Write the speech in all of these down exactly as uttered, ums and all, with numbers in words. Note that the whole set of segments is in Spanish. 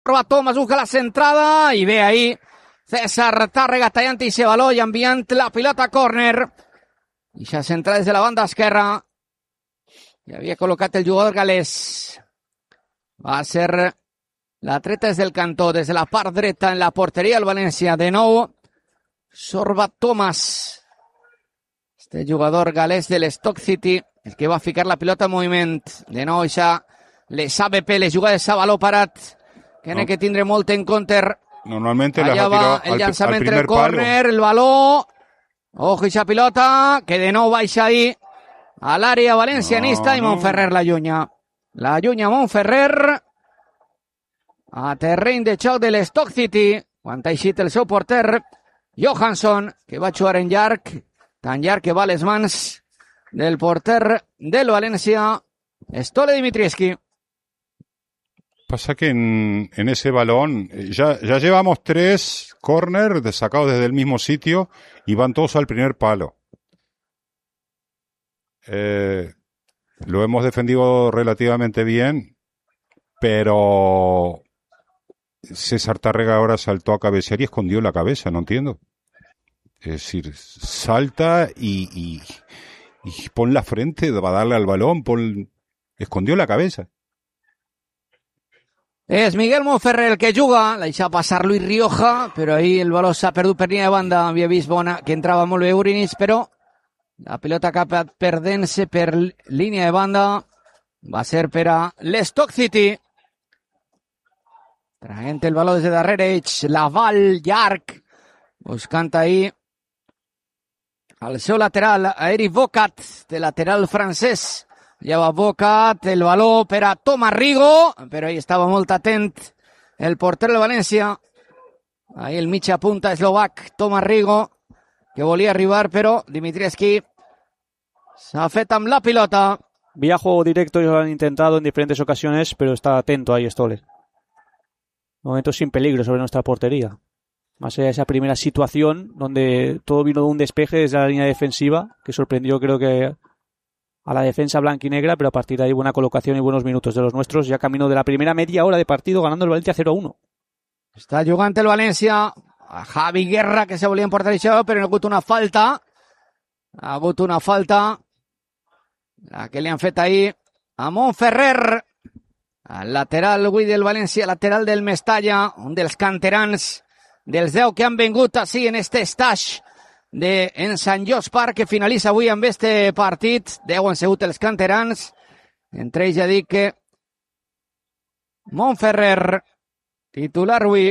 Prova Thomas, busca la centrada i ve ahí César Tàrrega tallant i se valor i enviant la pilota a córner. I ja centra des de la banda esquerra. I havia col·locat el jugador galès. Va ser la treta des del cantó, des de la part dreta en la porteria del València. De nou, Sorba Thomas. Este jugador galès de l'Stoke City, el que va ficar la pilota en moviment. De nou, ja les A B P, les jugades a valor parat, que n'hi ha que tindre molt en compte. Normalmente las allà va el llançament entre el córner, el valor. Ojo, ixa pilota, que de nou baixa ahí a l'àrea valencianista, no, i Montferrer no. la llunya. La llunya Montferrer a terreny de xoc de l'Stoke City, quan ha eixit el seu porter Johansson, que va jugar en llarg, tan llarg que va a les mans del porter del València, Stole Dimitrievski. Pasa que en, en ese balón ya, ya llevamos tres corners sacados desde el mismo sitio y van todos al primer palo. Eh, lo hemos defendido relativamente bien, pero César Tàrrega ahora saltó a cabecear y escondió la cabeza, no entiendo. Es decir, salta y, y, y pon la frente, va a darle al balón, pon, escondió la cabeza. És Miguel Montferrer el que juga, l'ha deixat passar Luis Rioja, però ahí el baló s'ha perdut per línia de banda. Havia vist bona, que entrava molt bé Urinis, però la pilota acaba perdent-se per línia de banda. Va ser per a l'Stoke City. Traient el baló des de darrere ells, Laval, llarg, buscant ahí al seu lateral, a Eric Bocat, de lateral francès. Ja va Bocat, el baló per a Tomàs Rigo, però ahí estava molt atent el porter del València. Ahí el mitja punta eslovac, Tomàs Rigo, que volia arribar, però Dimitrievski s'ha fet amb la pilota. Vía juego directo, ellos lo han intentado en diferentes ocasiones, pero está atento ahí Stole. Momento sin peligro sobre nuestra portería. Más allá de esa primera situación, donde todo vino de un despeje desde la línea defensiva, que sorprendió creo que a la defensa blanquinegra, pero a partir de ahí buena colocación y buenos minutos de los nuestros, ya camino de la primera media hora de partido, ganando el València cero a uno. Està jugant el València, a Javi Guerra, que se volia emportar això, però ha hagut una falta, ha hagut una falta, la que li han fet ahir a Montferrer, al lateral avui del València, lateral del Mestalla, un dels canterans, dels deu que han vingut així en este stage de en Sant Jos Park, que finalitza avui amb este partit. deu han sigut els canterans, entre ells ja dic que Montferrer, titular avui,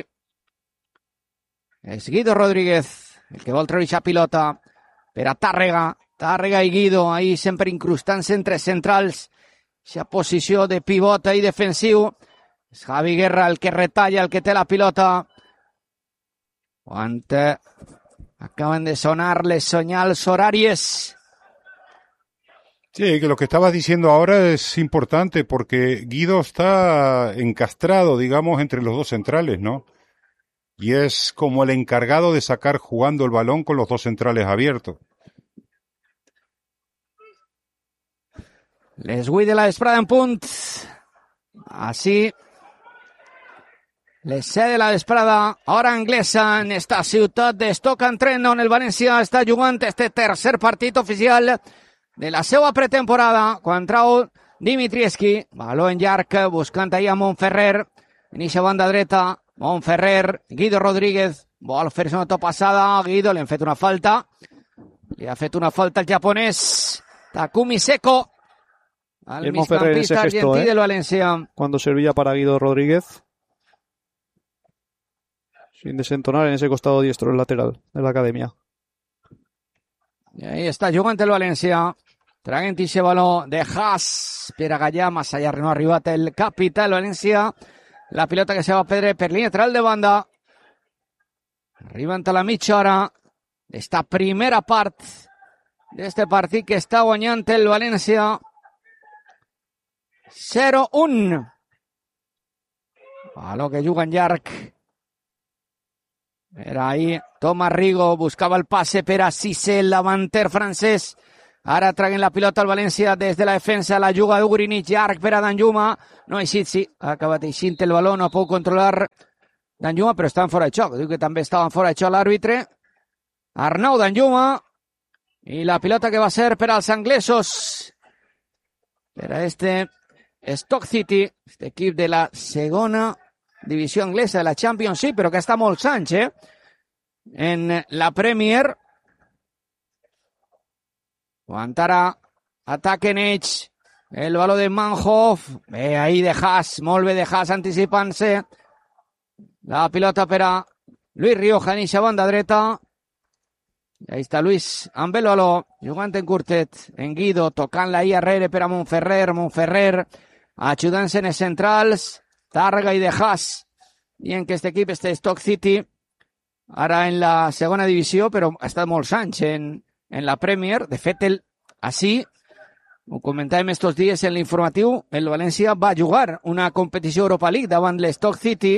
és Guido Rodríguez, el que vol treure aquesta pilota per a Tàrrega, Tàrrega i Guido, ahí sempre incrustant-se entre centrals, aquesta posició de pivot i defensiu. És Javi Guerra el que retalla, el que té la pilota. Quan acaban de sonar les señales horarias. Sí, que lo que estabas diciendo ahora es importante porque Guido está encastrado, digamos, entre los dos centrales, ¿no? Y es como el encargado de sacar jugando el balón con los dos centrales abiertos. Les vull de la vesprada en punt. Així, les set de la vesprada, hora anglesa, en esta ciutat de Stoke-on-Trent, on el València està jugant este tercer partit oficial de la seva pretemporada, quan trau Dimitrievski, baló en llarg, buscant ahir a Montferrer, en eixa banda dreta, Montferrer, Guido Rodríguez, vol fer-se una topassada, Guido, li han fet una falta, li ha fet una falta al japonès, Takumi Seko, al migcampista argentí eh, del València. Cuando servía para Guido Rodríguez, sin desentonar en ese costado diestro, el lateral de la academia. I ahí està jugant el València, traient ese baló de Haas per a Gallà, més allà no ha arribat el capità del València, la pilota que se va a perdre per línia lateral de banda, arribant a la mitja hora d'esta primera part d'este partit que està guanyant el València zero a un. Baló que juga en llarg. Era ahí, Tomàs Rigo buscava el passe per a Cissé, el davanter francès. Ara traguen la pilota al València des de la defensa, la juga d'Ugrinic, llarg per a Danjuma, no ha eixit, sí, ha acabat eixint el baló, no pot controlar Danjuma, però estan fora de xoc, diu que també estaven fora de xoc l'àrbitre. Arnau Danjuma, i la pilota que va ser per als anglesos, per a este Stoke City, este equip de la segona divisió anglesa de la Championship, però que està molts anys, eh? En la Premier. Aguantarà, ataquen ells, el baló de Manhoff, bé, ahí de Haas, molt bé de Haas anticipant-se, la pilota per a Luis Rioja, en eixa banda dreta, i ahí està Luis amb el baló, jugant en curtet, en Guido, tocant-la ahí arrere per a Montferrer, Montferrer, ajudant-se en els centrals, Tàrrega i de Haas, dient que este equip, este Stoke City, ara en la segona divisió, però ha estat molts anys en en la Premier. De fet, el, així, ho comentàvem estos dies en l'informatiu, el València va jugar una competició Europa League davant l'Stoke City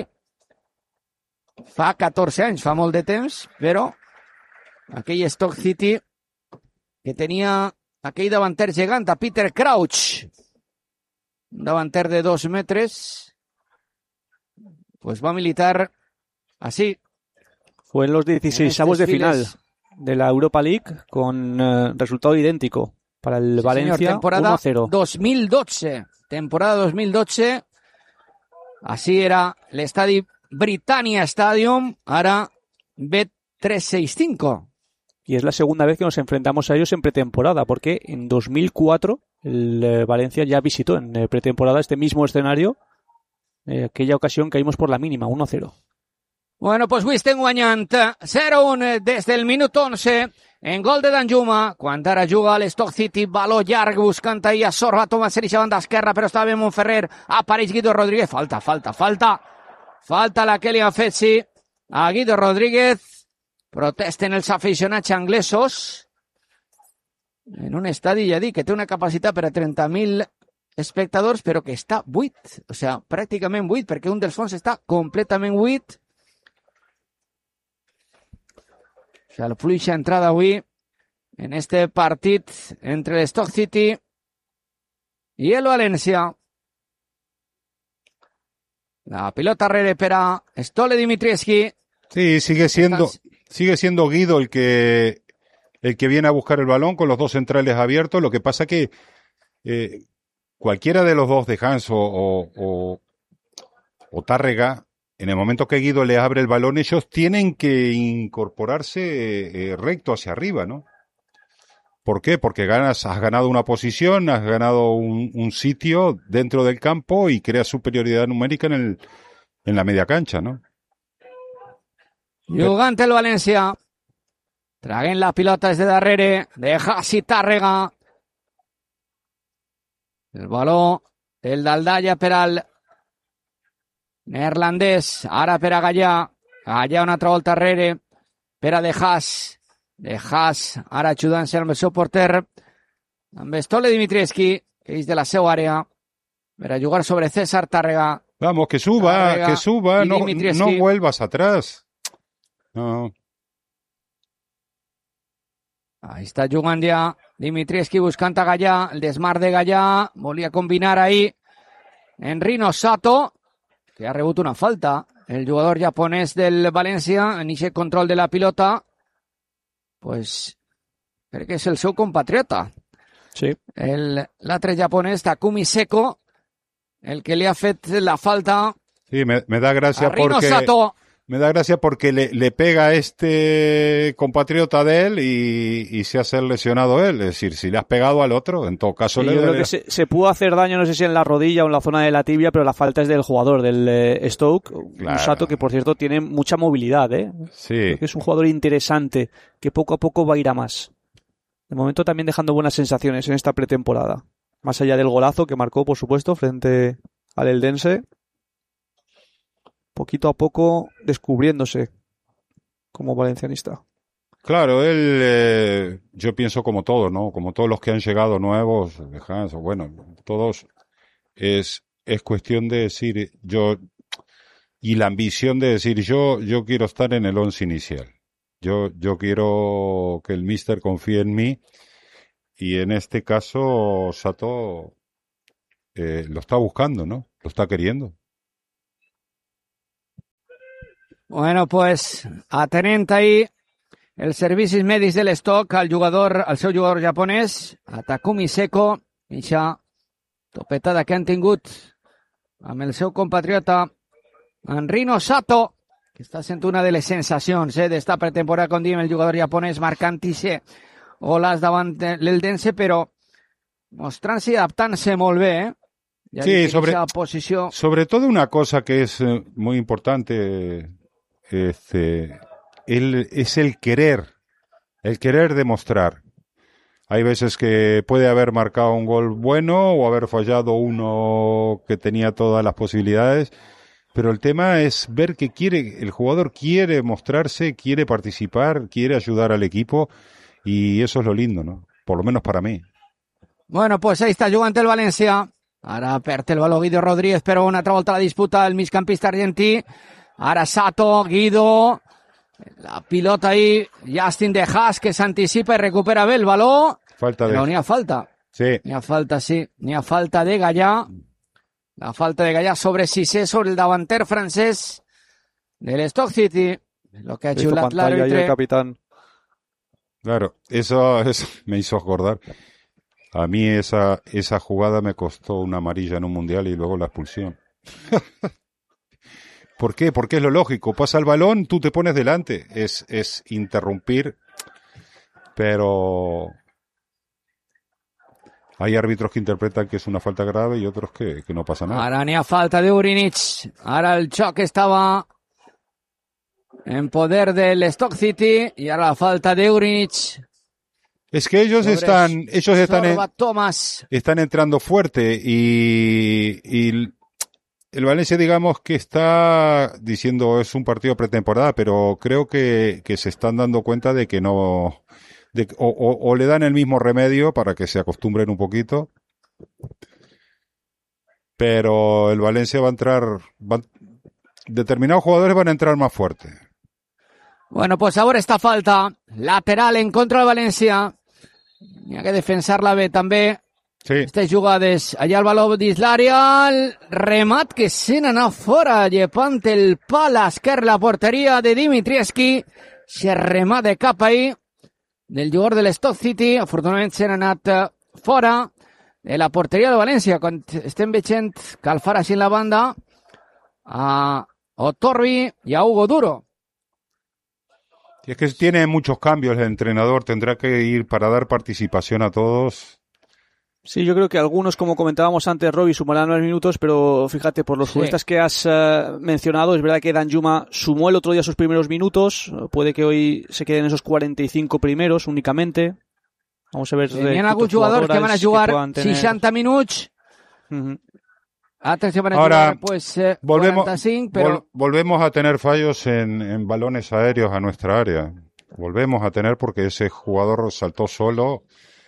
fa catorze anys, fa molt de temps, però aquell Stoke City que tenia aquell davanter gegant, a Peter Crouch, un davanter de dos metres, pues va militar así. Fue en los dieciseisavos de final de la Europa League con eh, resultado idéntico para el sí, Valencia, señor, temporada uno cero. dos mil dotze, temporada dos mil dotze, así era l'estadi Britannia Stadium, ara Bet trescientos sesenta y cinco. Y es la segunda vez que nos enfrentamos a ellos en pretemporada, porque en dos mil cuatro el eh, Valencia ya visitó en eh, pretemporada este mismo escenario, eh, aquella ocasión caímos por la mínima, uno cero. Bueno, pues avui estem guanyant zero a un des del minut onze en gol de Danjuma, quan ara juga a l'Stoke City, baló llarg buscant ahir a Sorba, Tomàs Serixa, banda esquerra, però estava bé Montferrer, apareix Guido Rodríguez, falta, falta, falta, falta la que li han fet, sí, a Guido Rodríguez, protesten els aficionats anglesos, en un estadi, ja dic, que té una capacitat per a trenta mil espectadors, però que està buit, o sigui, pràcticament buit, perquè un dels fons està completament buit. O sea, la fluixa entrada avui en este partit entre l'Stoke City i el València. La pilota arrere per a Stole Dimitrievski. Sí, sigue siendo, sigue siendo Guido el que, el que viene a buscar el balón con los dos centrales abiertos. Lo que pasa que eh, cualquiera de los dos de Hans o, o, o, o Tárrega, en el momento que Guido le abre el balón, ellos tienen que incorporarse eh, recto hacia arriba, ¿no? ¿Por qué? Porque ganas, has ganado una posición, has ganado un, un sitio dentro del campo y creas superioridad numérica en, el, en la media cancha, ¿no? Jugant el València. Traguen la pilota des de darrere. De Hasi Tàrrega. El baló del Daldalla per al neerlandès, ara per a Gallà, Gallà una altra volta darrere, per a De Haas, De Haas, ara ajudant-se amb el seu porter, amb Stole Dimitrievski, que és de la seva àrea, per a jugar sobre César Tàrrega. Vamos, que suba, Tàrrega, que suba, no, no vuelvas atrás. No. Ahí està jugant ja Dimitrievski buscant a Gallà, el desmar de Gallà, volia combinar ahí en Rino Sato, que ha rebut una falta, el jugador japonès del València, en aquest control de la pilota, pues, crec que és el seu compatriota. Sí. L'altre japonès, Takumi Seko, el que li ha fet la falta. Sí, me, me da gràcia a Rino porque... Sato. Me da gracia porque le, le pega a este compatriota de él y, y se hace lesionado él. Es decir, si le has pegado al otro, en todo caso... Sí, le yo creo que se, se pudo hacer daño, no sé si en la rodilla o en la zona de la tibia, pero la falta es del jugador, del eh, Stoke. Claro. Un Sato que, por cierto, tiene mucha movilidad, ¿eh? Sí. Creo que es un jugador interesante, que poco a poco va a ir a más. De momento también dejando buenas sensaciones en esta pretemporada. Más allá del golazo que marcó, por supuesto, frente al Eldense. Poquito a poco descubriéndose como valencianista. Claro, él, eh, yo pienso como todos, ¿no? Como todos los que han llegado nuevos, Hans, bueno, todos, es, es cuestión de decir, yo, y la ambición de decir, yo, yo quiero estar en el once inicial. Yo, yo quiero que el míster confíe en mí y en este caso Sato eh, lo está buscando, ¿no? Lo está queriendo. Bueno, pues atenent ahí els servicis mèdics de l'Stock al jugador, al seu jugador japonès, a Takumi Seko, eixa topetada que han tingut amb el seu compatriota en Rino Sato, que està sent una de les sensacions eh, d'esta pretemporada, com diem, el jugador japonès marcant-se goles davant l'Eldense, però mostrant-se i adaptant-se molt bé, eh? Ja sí, sobre, posició. sobre todo una cosa que es eh, muy importante, este, el, es el querer, el querer demostrar. Hay veces que puede haber marcado un gol bueno o haber fallado uno que tenía todas las posibilidades, pero el tema es ver que quiere, el jugador quiere mostrarse, quiere participar, quiere ayudar al equipo, y eso es lo lindo, ¿no? Por lo menos para mí. Bueno, pues ahí está jugant el València. Ara perd el baló Guido Rodríguez, però una altra volta la disputa el migcampista argentí. Ara Sato, Guido, la pilota ahí, Justin de Haas, que s'anticipa i recupera bé el baló. Falta de... Però n'hi ha falta. Sí. N'hi ha falta, sí. N'hi ha falta de Gallà. La falta de Gallà sobre Cissé, sobre el davanter francès del Stock City. Lo que ha xiulat l'àrbitre. capitán. Claro, eso, eso me hizo acordar. A mí esa, esa jugada me costó una amarilla en un mundial y luego la expulsión. ¿Por qué? Porque es lo lógico. Pasa el balón, tú te pones delante. Es, es interrumpir, pero hay árbitros que interpretan que es una falta grave y otros que, que no pasa nada. Ara n'hi ha falta de Urinic. Ara el xoc estava en poder del Stock City y ahora la falta de Urinic. Es que ellos Sobre están, ellos están, en, Thomas. están entrando fuerte y, y el Valencia, digamos que está diciendo es un partido pretemporada, pero creo que, que se están dando cuenta de que no, de, o, o, o le dan el mismo remedio para que se acostumbren un poquito, pero el Valencia va a entrar, va, determinados jugadores van a entrar más fuerte. Bueno, pues ahora esta falta lateral en contra del València. N'hi ha que defensar-la bé també. Sí. Aquestes jugades, allà el baló dins l'àrea, el remat que se n'anà fora, llepant el pal a esquerra la porteria de Dimitrievski. Se remat de cap ahí del jugador de l'Stock City. Afortunadament se n'ha anat fora de la porteria del València. Quan estem veient calfar així en la banda a Otorbi i a Hugo Duro. Y es que tiene muchos cambios el entrenador, tendrá que ir para dar participación a todos. Sí, yo creo que algunos, como comentábamos antes, Robbie, sumarán nueve minutos, pero fíjate, por los sí. futbolistas que has uh, mencionado, es verdad que Danjuma sumó el otro día sus primeros minutos, puede que hoy se queden esos cuarenta y cinco primeros únicamente. Vamos a ver. Hi ha alguns jugadors que van a jugar tener... seixanta minuts. Uh-huh. Altres que van a Ahora, jugar pues, eh, volvemos, cuarenta y cinco, pero... vol, volvemos a tener fallos en, en balones aéreos a nuestra área. Volvemos a tener porque ese jugador saltó solo.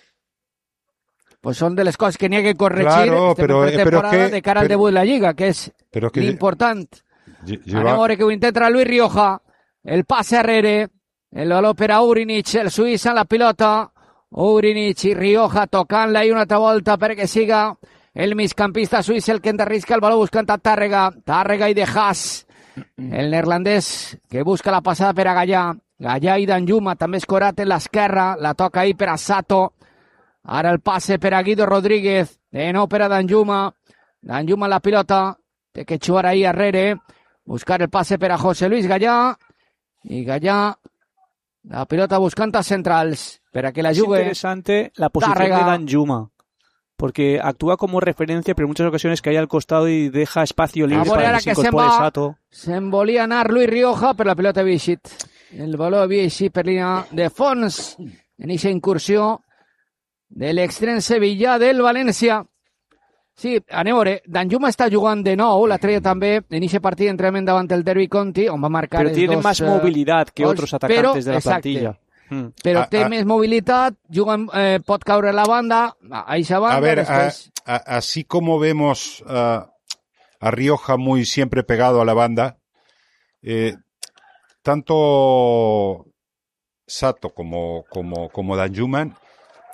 Pues son de les coses que n'hi ha que corregir claro, però, però és que, de cara al però, debut de la Lliga, que és però és que l'important. Lleva... Anem a veure que ho intenta Luis Rioja. El passe arrere. El baló per a Urinic, el suïssa en la pilota. Urinic i Rioja tocant-la i una altra volta perquè siga el migcampista suís el que enderrisca el baló buscant a Tàrrega. Tàrrega i de Haas. El neerlandès que busca la passada per a Gallà. Gallà i Danjuma també escorat en l'esquerra. La toca ahí per a Sato. Ara el passe per a Guido Rodríguez. De nou per a Danjuma. Danjuma la pilota. Té que xuar ahí arrere. Buscar el passe per a José Luis Gallà. I Gallà la pilota buscant a centrals para que la es jugue. Es interesante la posición Tàrrega. de Danjuma, porque actúa como referencia, pero en muchas ocasiones cae al costado y deja espacio libre para que se incorpore Sato. Se'n volia anar Luis Rioja, però la pilota havia eixit. El baló havia eixit per línia de fons en aquesta incursió de l'extrem sevillà del València. Sí, anem a veure, Danjuma està jugant de nou, la treia també en aquest partit d'entrenament davant el Derby County, on va marcar pero els tiene dos... más movilidad que gols, otros atacantes però, de la exacte, plantilla. Hmm. Però a, té a, més mobilitat, juga, eh, pot caure a la banda, a esa banda. A ver, después... a, a, así como vemos uh, a Rioja muy siempre pegado a la banda, eh, tanto Sato como, como, como Danjuma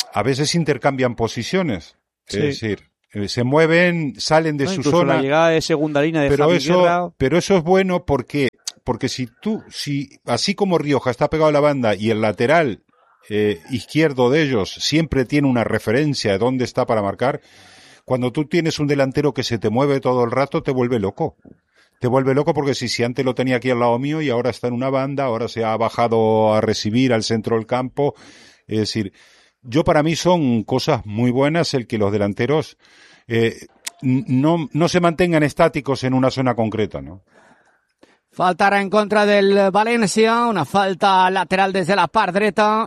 a veces intercambian posiciones. Sí. Es decir, eh, se mueven, salen de No, su incluso zona. la llegada de segunda línea de Pero Javi eso, Guerra. pero eso es bueno porque, porque si tú, si, así como Rioja está pegado a la banda y el lateral eh, izquierdo de ellos siempre tiene una referencia de dónde está para marcar, cuando tú tienes un delantero que se te mueve todo el rato, te vuelve loco. Te vuelve loco porque si, si antes lo tenía aquí al lado mío y ahora está en una banda, ahora se ha bajado a recibir al centro del campo. Es decir, yo para mí son cosas muy buenas el que los delanteros eh, no, no se mantengan estáticos en una zona concreta, ¿no? Faltarà en contra del València, una falta lateral des de la part dreta.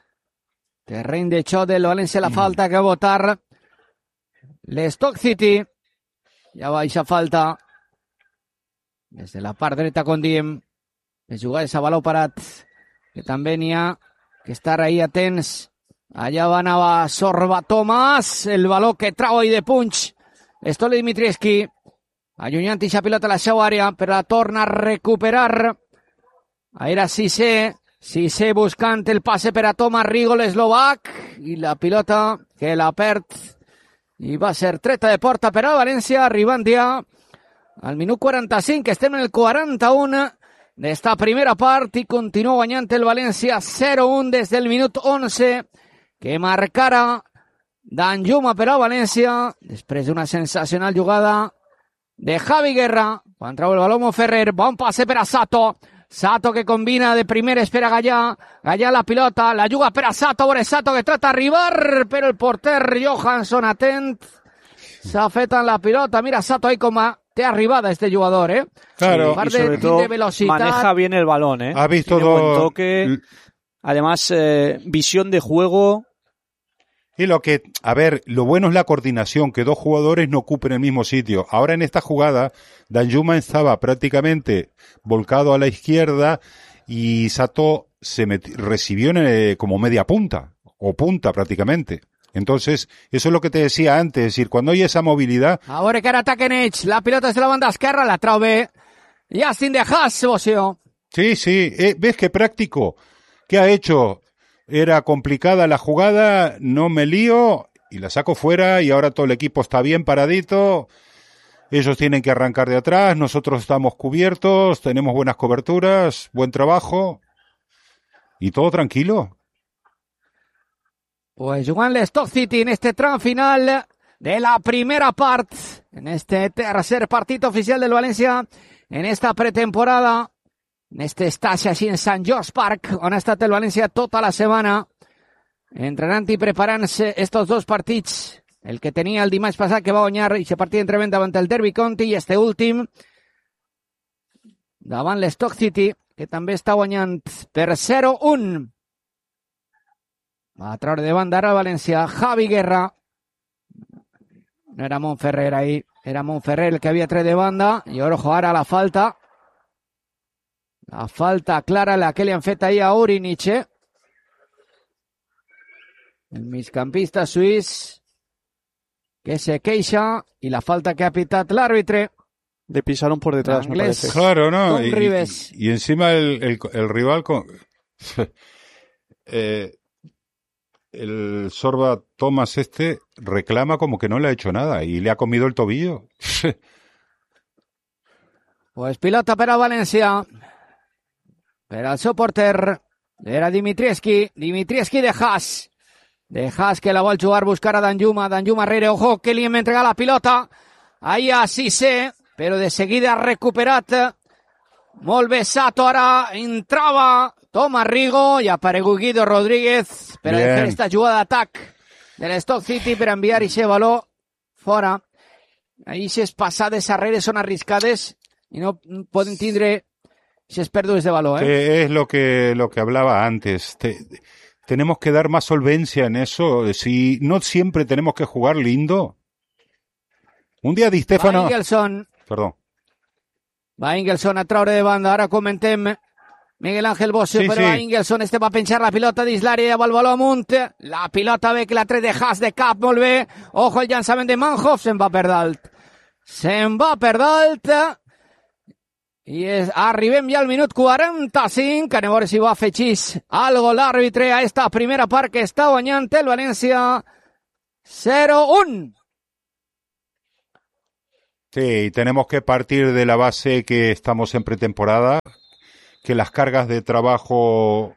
Terreny de xoc del València, la falta que va votar l'Stoke City. Ja baixa falta des de la part dreta, com diem, de jugades a baló parat, que també n'hi ha que estar ahí atents. Allà va anar Sorba Tomàs, el baló que trau ahí de punx Stole Dimitrievski, allunyant ixa pilota a la seva àrea, però la torna a recuperar. Era Cissé, Cissé buscant el passe per a Tomas Rigo, l'eslovac, i la pilota que la perd, i va ser treta de porta per a València, arribant ja al minut quaranta-cinc, estem en el quaranta-un d'esta primera part, i continua guanyant el València zero un des del minut onze, que marcara Danjuma per a València, després d'una sensacional jugada de Javi Guerra, quan trau el baló Montferrer, bon passe per a Sato, Sato que combina de primera, espera Gallà, Gallà la pilota, la juga per a Sato, veure Sato que trata d'arribar, però el porter Johansson atent, s'ha fet en la pilota, mira Sato ahí com a té arribada este jugador, eh? Claro, y sobre todo maneja bien el balón, eh. Ha visto Tiene buen todo... toque, además eh, visión de juego. Y lo que, a ver, lo bueno es la coordinación, que dos jugadores no ocupen el mismo sitio. Ahora en esta jugada, Danjuma estaba prácticamente volcado a la izquierda y Sato se meti- recibió en el- como media punta, o punta prácticamente. Entonces, eso es lo que te decía antes, es decir, cuando hay esa movilidad... A veure que ara ataquen ells, la pilota és de la banda esquerra, la trau bé Justin de Haas, Bocio. Sí, sí, eh, ¿ves qué práctico? ¿Qué ha hecho? Era complicada la jugada, no me lío y la saco fuera y ahora todo el equipo está bien paradito. Ellos tienen que arrancar de atrás, nosotros estamos cubiertos, tenemos buenas coberturas, buen trabajo y todo tranquilo. Pues jugant l'Stoke City en este tram final de la primera part, en este tercer partit oficial del València, en esta pretemporada, en este estadi així en Sant George Park, on ha estat el València tota la setmana, entrenant i preparant-se estos dos partits, el que tenia el dimarts passat, que va guanyar i se partit d'entrenament davant el Derby County, i este últim davant l'Stoke City, que també està guanyant per zero un. Va a traure de banda ara València, Javi Guerra. No era Montferrer ahí, era Montferrer el que havia tret de banda, i ojo ara la falta. La falta clara, la que li han fet ahí a Uriniche. El migcampista suís que se queixa, y la falta que ha pitat l'àrbitre. Le pisaron por detrás, me Inglés. parece. Claro, ¿no? Tom Y, Rives. y, y encima el, el, el rival con... eh, el Sorba Thomas este reclama como que no le ha hecho nada y le ha comido el tobillo. Pues pilota per a València. Per al seu porter. Era Dimitrievski. Dimitrievski de Haas. De Haas que la vol jugar, buscar a Danjuma. Danjuma rere, ojo, que li hem entregat la pilota. Ahí a Cissé, però de seguida ha recuperat. Molt bé, Sato ara entrava. Toma Rigo i ha aparegut Guido Rodríguez per a Bien. fer esta jugada d'atac de l'Stoke City per enviar aquest valor fora. Aquestes passades arreres són arriscades i no poden tindre aquestes pèrdues de valor, eh? Que es lo que, lo que hablaba antes. Te- tenemos que dar más solvencia en eso. Si no siempre tenemos que jugar lindo. Un día Di Va Stefano... Ingelson, Perdón. va Ingelson a traure de banda. Ara comentem Miguel Ángel Bocio, Sí, però sí. va Ingelson, este va a penjar la pilota dins l'àrea, va el baló amunt. La pilota bé que la tret de Haas de cap, molt bé. Ojo el llançament de Manhoff, se'n va per dalt. Se'n va per dalt. I és, arribem ja al minut quaranta-cinc, anem a veure si ho afegís algo l'àrbitre a esta primera part que està guanyant el València cero uno. Sí, tenemos que partir de la base que estamos en pretemporada, que las cargas de trabajo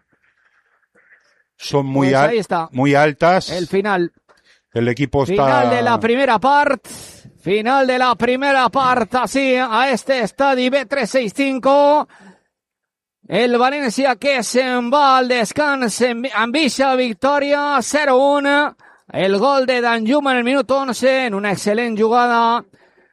son muy, Pues al- ahí está. muy altas. El final. El equipo está... Final de la primera part. Final de la primera part, així, a este estadi B trescientos sesenta y cinco. El València que se'n va al descans amb amb eixa victòria cero uno. El gol de Danjuma en el minut once en una excel·lent jugada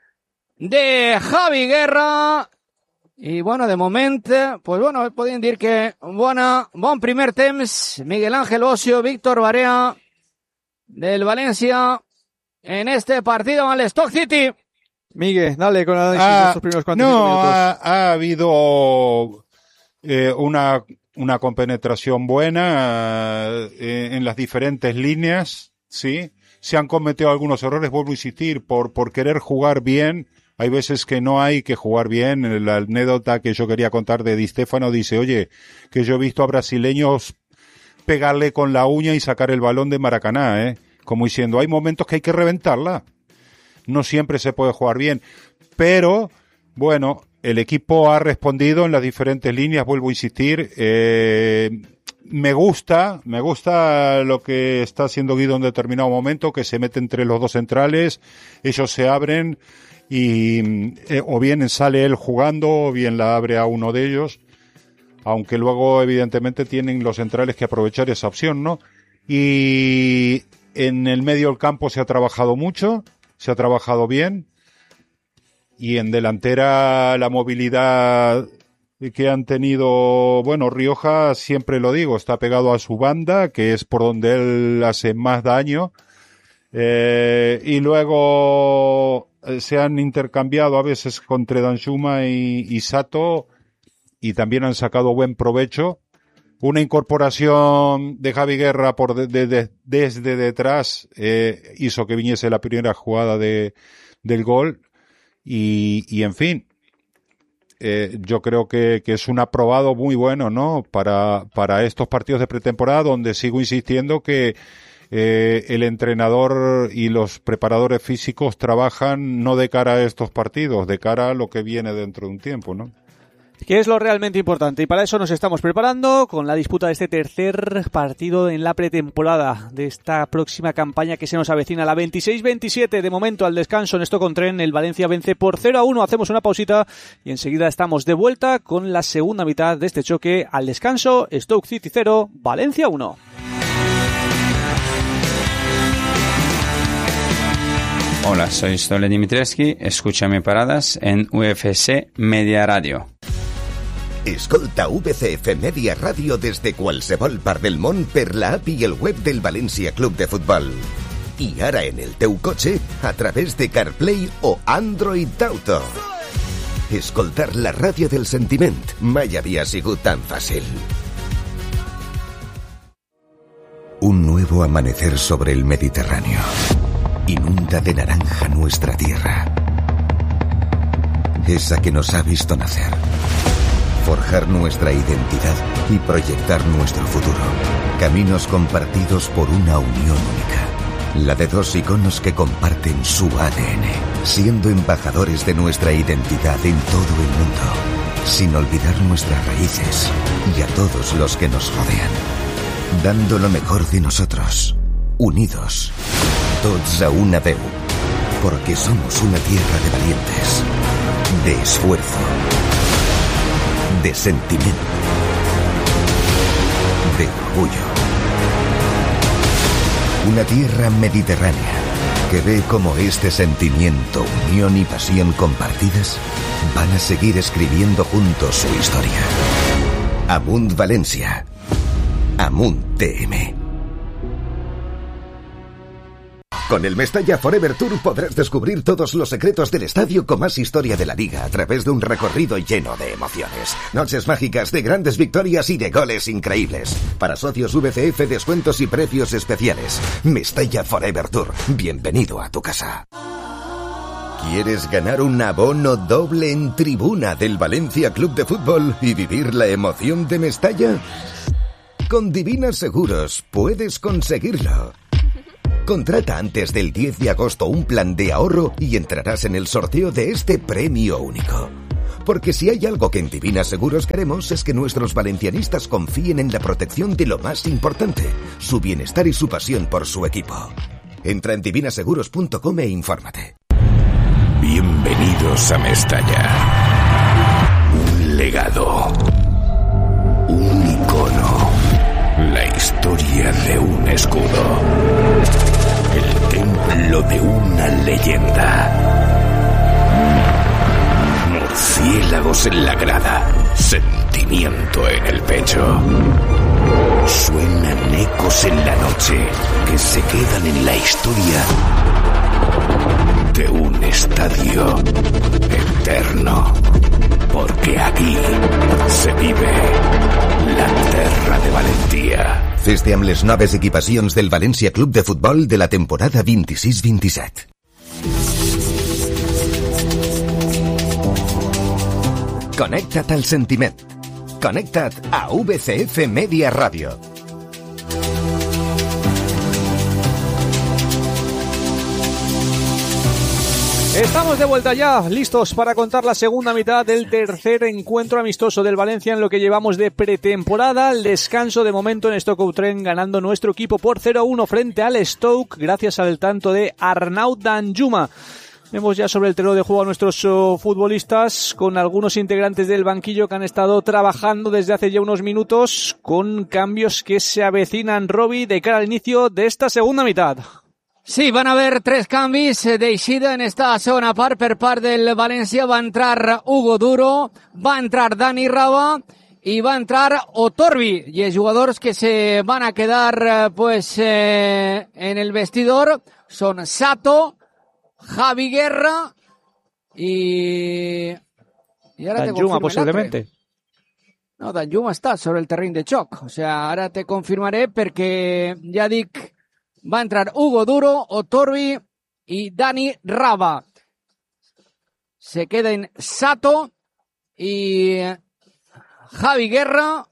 de Javi Guerra. I, bueno, de moment, pues bueno, podríem dir que bona, bon primer temps. Miguel Ángel Ocio, Víctor Barea del Valencia en este partido al Stoke City. Miguel, dale con el análisis de Ah, estos primeros cuarenta y cinco no, minutos. ha, ha habido eh, una, una compenetración buena eh, en las diferentes líneas, ¿sí? Se han cometido algunos errores, vuelvo a insistir, por, por querer jugar bien. Hay veces que no hay que jugar bien. La anécdota que yo quería contar de Di Stéfano dice, oye, que yo he visto a brasileños pegarle con la uña y sacar el balón de Maracaná, ¿eh? Como diciendo, hay momentos que hay que reventarla. No siempre se puede jugar bien. Pero, bueno, el equipo ha respondido en las diferentes líneas, vuelvo a insistir. Eh, me gusta, me gusta lo que está haciendo Guido en determinado momento, que se mete entre los dos centrales, ellos se abren y eh, o bien sale él jugando o bien la abre a uno de ellos. Aunque luego, evidentemente, tienen los centrales que aprovechar esa opción, ¿no? Y en el medio del campo se ha trabajado mucho, se ha trabajado bien. Y en delantera la movilidad que han tenido, bueno, Rioja, siempre lo digo, está pegado a su banda, que es por donde él hace más daño. Eh, y luego eh, se han intercambiado a veces entre Danjuma y, y Sato, y también han sacado buen provecho. Una incorporación de Javi Guerra por de, de, de, desde detrás eh, hizo que viniese la primera jugada de, del gol y, y en fin, eh, yo creo que, que es un aprobado muy bueno, ¿no? Para, para estos partidos de pretemporada, donde sigo insistiendo que eh, el entrenador y los preparadores físicos trabajan no de cara a estos partidos, de cara a lo que viene dentro de un tiempo, ¿no? Que es lo realmente importante, y para eso nos estamos preparando con la disputa de este tercer partido en la pretemporada de esta próxima campaña que se nos avecina, la veintiséis veintisiete. De momento al descanso en Stoke-on-Trent, el Valencia vence por cero a uno. Hacemos una pausita y enseguida estamos de vuelta con la segunda mitad de este choque. Al descanso, Stoke City cero, Valencia uno. Hola, soy Stole Dimitrievski, escúchame paradas en U F C Media Radio. Escolta U V C F Media Radio des de qualsevol part del món per la app i el web del València Club de Futbol. I ara en el teu cotxe a través de CarPlay o Android Auto. Escoltar la ràdio del sentiment mai havia sigut tan fàcil. Un nuevo amanecer sobre el Mediterráneo. Inunda de naranja nuestra tierra. Esa que nos ha visto nacer. Forjar nuestra identidad y proyectar nuestro futuro. Caminos compartidos por una unión única. La de dos iconos que comparten su A D N, siendo embajadores de nuestra identidad en todo el mundo, sin olvidar nuestras raíces y a todos los que nos rodean. Dando lo mejor de nosotros, unidos, tots a una veu, porque somos una tierra de valientes, de esfuerzo, de sentimiento, de orgullo. Una tierra mediterránea que ve como este sentimiento, unión y pasión compartidas van a seguir escribiendo juntos su historia. Amunt Valencia. Amunt T M. Con el Mestalla Forever Tour podrás descubrir todos los secretos del estadio con más historia de la liga a través de un recorrido lleno de emociones. Noches mágicas de grandes victorias y de goles increíbles. Para socios V C F, descuentos y precios especiales. Mestalla Forever Tour. Bienvenido a tu casa. ¿Quieres ganar un abono doble en tribuna del Valencia Club de Fútbol y vivir la emoción de Mestalla? Con Divina Seguros puedes conseguirlo. Contrata antes del diez de agosto un plan de ahorro y entrarás en el sorteo de este premio único. Porque si hay algo que en Divina Seguros queremos es que nuestros valencianistas confíen en la protección de lo más importante, su bienestar y su pasión por su equipo. Entra en divina seguros punto com e infórmate. Bienvenidos a Mestalla. Un legado. Un icono. La historia de un escudo. El templo de una leyenda. Murciélagos en la grada. Sentimiento en el pecho. Suenan ecos en la noche que se quedan en la historia de un estadio eterno, porque aquí se vive la terra de Valentía. Fes-te amb les noves equipacions del València Club de Futbol de la temporada vint-i-sis vint-i-set. Connecta't al sentiment. Connecta't a V C F Media Radio. Estamos de vuelta ya, listos para contar la segunda mitad del tercer encuentro amistoso del Valencia en lo que llevamos de pretemporada. El descanso de momento en Stoke-on-Trent, ganando nuestro equipo por cero a uno frente al Stoke gracias al tanto de Arnaud Danjuma. Vemos ya sobre el terreno de juego a nuestros uh, futbolistas, con algunos integrantes del banquillo que han estado trabajando desde hace ya unos minutos, con cambios que se avecinan, Robbie, de cara al inicio de esta segunda mitad. Sí, van a haver tres canvis d'eixida en esta segona part per part del València. Va entrar Hugo Duro, va entrar Dani Raba y va a entrar Otorbi. Y els jugadors que se van a quedar pues eh, en el vestidor son Sato, Javi Guerra y... y ara Danjuma, posiblemente. No, Danjuma està sobre el terreny de xoc. O sea, ara te confirmaré perquè, ja dic, va a entrar Hugo Duro, Otorbi y Dani Raba. Se queden Sato y Javi Guerra.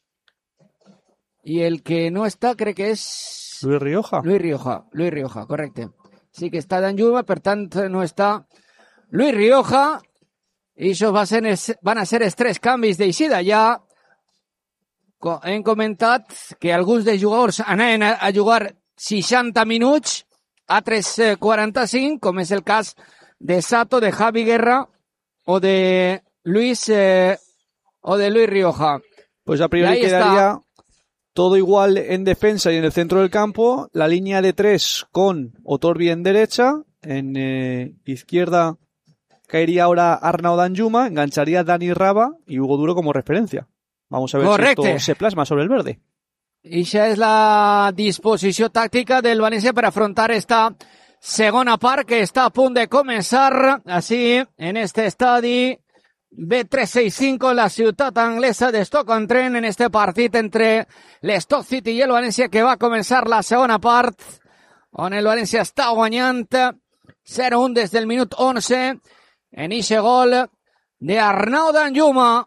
Y el que no está, crec que és... Luis Rioja. Luis Rioja, Luis Rioja, correcte. Sí que està Danjuma, per tant no està Luis Rioja. I això va ser, van a ser els tres canvis d'eixida. Ja hem comentat que alguns dels jugadors anaven a jugar seixanta minuts, altres quaranta-cinc, com és el cas de Sato, de Javi Guerra o de Luis eh, o de Luis Rioja. Pues a priori quedaría todo igual en defensa y en el centro del campo. La línea de tres con Otorbi en derecha, en eh, izquierda caería ahora Arnaud Danjuma, engancharía Dani Raba y Hugo Duro como referencia. Vamos a ver Correcte. si esto se plasma sobre el verde. I això és la disposició tàctica del València per afrontar esta segona part que està a punt de començar així en este estadi B tres seixanta cinco en la ciutat anglesa de Stoke-on-Trent, en este partit entre l'Stoke City i el València, que va començar la segona part on el València està guanyant zero a un des del minut onze en ixe gol de Arnaud Danjuma.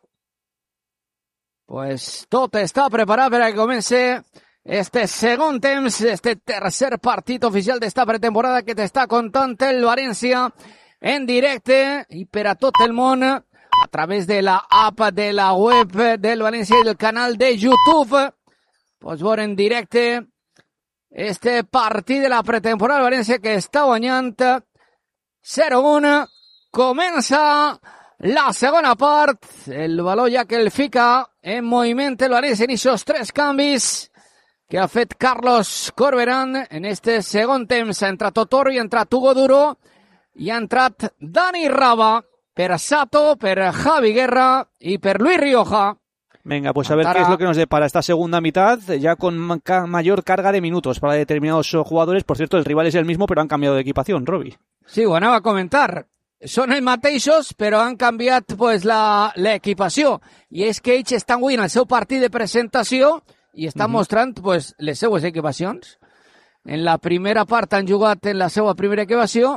Pues tot està preparat per a que comence este segon temps, este tercer partit oficial d'esta pretemporada que t'està contant el València en directe i per a tot el món a través de la app de la web del València i del canal de YouTube. Pots veure en directe este partit de la pretemporada del València que està guanyant zero a un. Comença la segona part, el valor ja que el fica en moviment el València en aquests tres canvis que ha fet Carlos Corberán en este segon temps. Ha entrat Otorbi, ha entrat Hugo Duro i ha entrat Dani Raba per Sato, per Javi Guerra y per Luis Rioja. Venga, pues a ver qué es lo que nos depara esta segunda mitad, ya con mayor carga de minutos para determinados jugadores. Por cierto, el rival es el mismo, pero han cambiado de equipación, Robbie. Sí, ho anava a comentar. Són els mateixos, però han canviat pues, la, la equipació. I és que ells estan guanyant el seu partit de presentació i estan uh-huh. mostrant pues, les seues equipacions. En la primera part han jugat en la seva primera equipació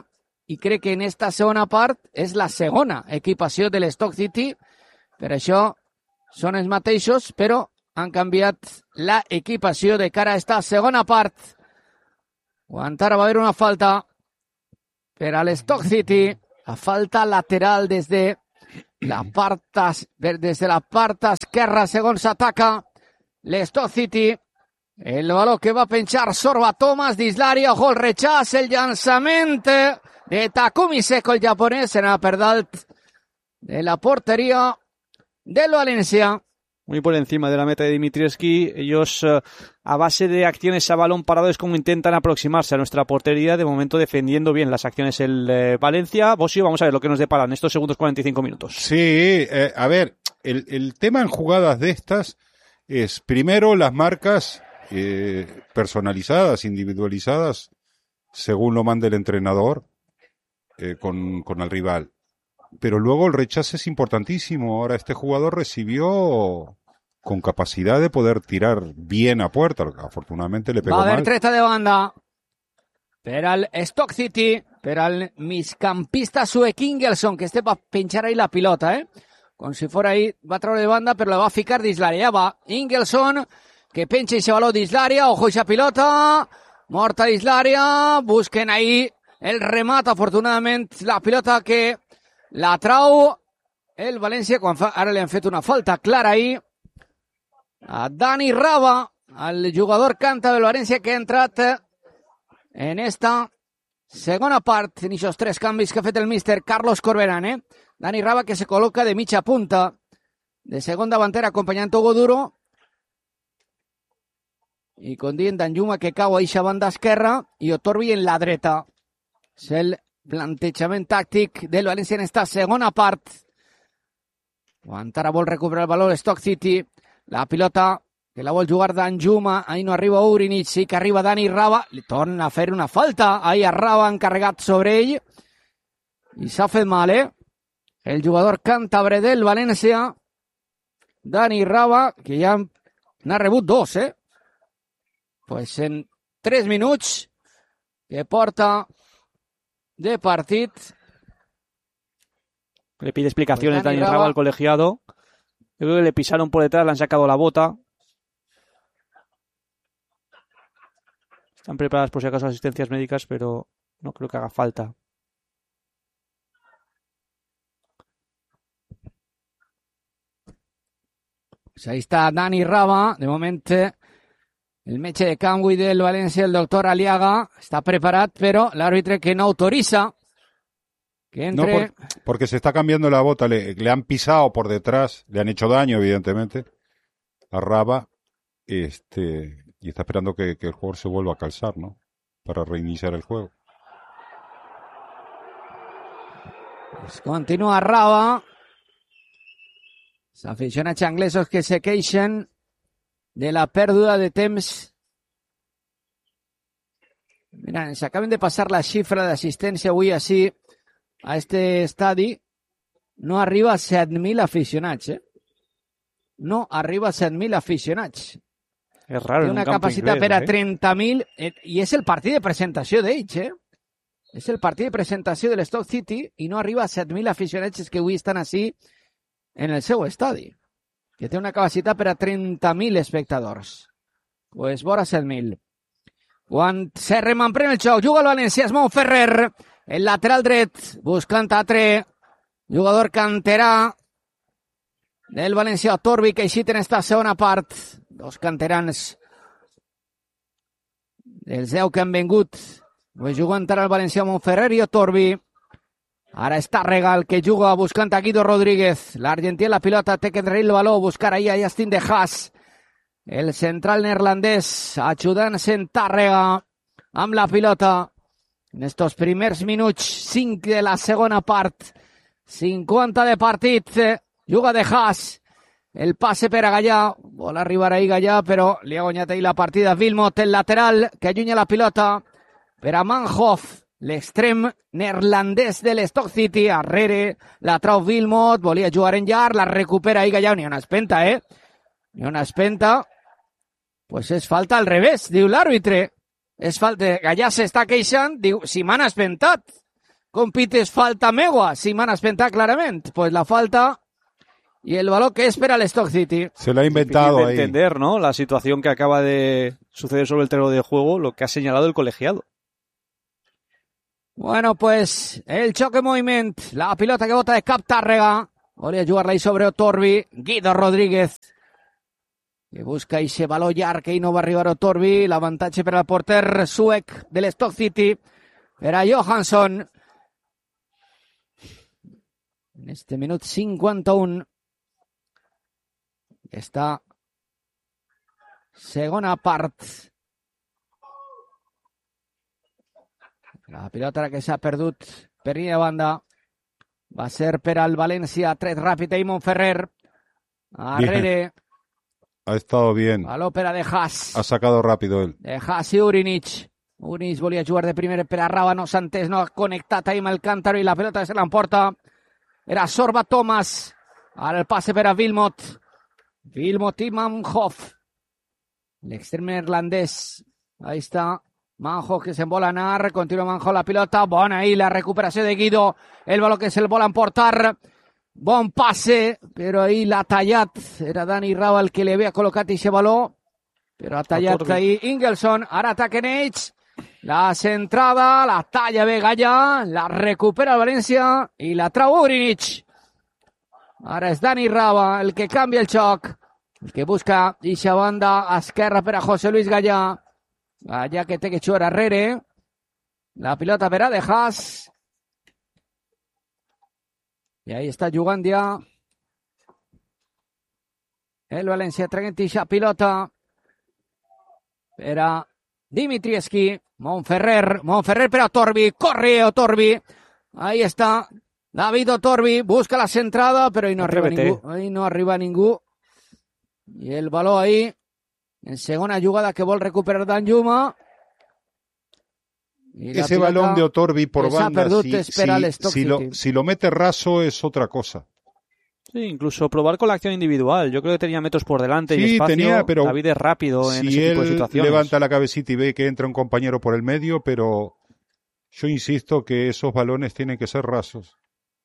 i crec que en esta segona part és la segona equipació de l'Stoke City. Per això són els mateixos, però han canviat la equipació de cara a esta segona part. Quan ara va haver una falta per a l'Stoke City, la falta lateral des de la part, des de la part esquerra, segons ataca l'Stoke City. El baló que va penjar Sorba Thomas dins l'àrea, ojo el rechaç, el llançament de Takumi Seko, el japonès, serà per dalt de la porteria del Valencia. Muy por encima de la meta de Dimitrievski. Ellos, uh, a base de acciones a balón parado, es como intentan aproximarse a nuestra portería. De momento defendiendo bien las acciones el eh, Valencia. Bosio, vamos a ver lo que nos deparan estos segundos cuarenta y cinco minutos. Sí, eh, a ver, el, el tema en jugadas de estas es, primero, las marcas eh, personalizadas, individualizadas, según lo mande el entrenador, eh, con, con el rival. Pero luego el rechazo es importantísimo. Ahora este jugador recibió con capacidad de poder tirar bien a puerta. Afortunadamente le pegó mal. Va a haver mal. treta de banda per al Stoke City, per al migcampista Suek Ingelson, que este va a pinchar ahí la pilota, eh? Com si fora ahí, va a treure de banda, però la va a ficar dins l'àrea. Ja va Ingelson, que penja i se baló dins l'àrea. Ojo esa pilota, morta dins l'àrea. Busquen ahí el remat, afortunadament, la pilota que la trau el València, quan fa, ara li han fet una falta clara ahí a Dani Raba, al jugador canta del València, que ha entrat en esta segona part, en aquests tres canvis que ha fet el míster Carlos Corberán, eh? Dani Raba, que se col·loca de mitja punta, de segon davanter, acompanyant Togo Duro, i com dient Danjuma, que cau a eixa banda esquerra, i Otorbi en la dreta. És el plantejament tàctic del València en esta segona part. Quan ara vol recuperar el valor Stoke City, la pilota que la vol jugar Danjuma, ahí no arriba Urinich, sí que arriba Dani Raba, li torna a fer una falta, ahí a Raba encarregat sobre ell, i s'ha fet mal, eh? El jugador càntabre del València, Dani Raba, que ja n'ha rebut dos, eh? Pues en tres minuts que porta de partit. Le pide explicaciones Pues Dani Dani Raba Raba al colegiado. Yo creo que le pisaron por detrás, le han sacado la bota. Están preparadas por si acaso asistencias médicas, pero no creo que haga falta. Pues ahí está Dani Raba, de moment el metge de Camp del València, el doctor Aliaga, está preparat, pero el árbitro que no autoriza que entre. No, por, porque se está cambiando la bota, le, le han pisado por detrás, le han hecho daño, evidentemente, a Raba, este, y está esperando que, que el jugador se vuelva a calzar, ¿no? Para reiniciar el juego. Pues continúa Raba. Els aficionats anglesos que se queixen de la pèrdua de temps. Mira, ens acaben de passar la xifra d'assistència avui així a este estadi. No arriba a set mil aficionats, eh? No arriba a set mil aficionats. És raro. Té una capacitat per a trenta mil, eh? I és el partit de presentació d'ells, eh? És el partit de presentació de l'Stoke City i no arriba a set mil aficionats que avui estan així en el seu estadi, que té una capacitat per a trenta mil espectadors. Pues vora set mil. Quan se remanprèn el xoc, juga el València, es mou Ferrer, el lateral dret, buscant Atre, jugador canterà del València, Torbi, que eixit en esta segona part. Dos canterans dels deu que han vengut, pues jugant ara el València amb Ferrer i Torbi. Ara està Regal, que juga buscant a Guido Rodríguez. L'argentí en la pilota té que trair el baló, buscar ahí a Justin de Haas. El central neerlandès ajudant-se en Tàrrega amb la pilota. En estos primers minuts, cinc de la segona part. cinquanta de partit. Juga de Haas. El passe per a Gallà. Vol arribar ahí Gallà, però li ha guanyat ahí la partida Wilmot, el lateral, que allunya la pilota per a Manhoff. L'extrem neerlandès de l'Stoke City, arrere, la trau Wilmot, volia jugar en llarg, la recupera ahí Gallà, ni una espenta, eh? Ni una espenta. Pues és falta al revés, diu l'àrbitre. És falta. Gallà s'està queixant, diu, si m'han espentat. compites falta meua, si m'han espentat clarament. Pues la falta y el balón que espera el Stoke City. Se lo ha inventado Difícil de ahí. entender, ¿no? La situación que acaba de suceder sobre el terreno de juego, lo que ha señalado el colegiado. Bueno, pues el choque moviment, la pilota que bota de cap Tàrrega. Volia jugar-la ahí sobre Otorbi, Guido Rodríguez, que busca ese baló llarg que ahí no va a arribar Otorbi. L'avantatge per al porter suec de l'Stoke City, per a Johansson. En este minut cinquanta-un, esta segona part. La pilota que s'ha perdut per línia de banda va ser per al València, tret ràpid i Montferrer. Arrere, Ha estado bien. baló per a De Haas. Ha sacado rápido él. De Haas i Urinic. Urinic volia jugar de primer per a Raba, no s'ha entès, no ha connectat ahí amb el Cántaro i la pilota se l'emporta. Era Sorba Thomas. Ara el passe per a Wilmot. Wilmot i Manhoff. L'extrem neerlandès. Ahí està. Manhoff que se'n vol anar. Continua Manhoff la pilota. Bona ahí la recuperació de Guido. El baló que se'l vol emportar. Bon passe, però ahí l'ha tallat. Era Dani Raba el que li havia col·locat aquest baló. Però ha tallat ahí Ingelsson. Ara ataquen ells. La centrada, la talla bé Gallà, la recupera el València i la trau Urinic. Ara és Dani Raba el que canvia el xoc, el que busca eixa banda esquerra per a José Luis Gallà. Gallà que té que jugar arrere. La pilota per a De Haas. I ahí està jugant ja el València, traient eixa pilota per a Dimitrievski. Montferrer, Montferrer per a Otorbi, corre Otorbi, ahí está David Otorbi, busca la centrada, pero ahí no arriba ningú, ahí no arriba ningú, y el baló ahí, en segona jugada que vol recuperar Danjuma. Ese balón de Otorbi por banda, perdut, si, si, si, si, lo, si lo mete raso es otra cosa. Sí, incluso probar con la acción individual. Yo creo que tenía metros por delante sí, y espacio. Tenía, pero David es rápido en si ese tipo de él situaciones. levanta la cabecita y ve que entra un compañero por el medio, pero yo insisto que esos balones tienen que ser rasos.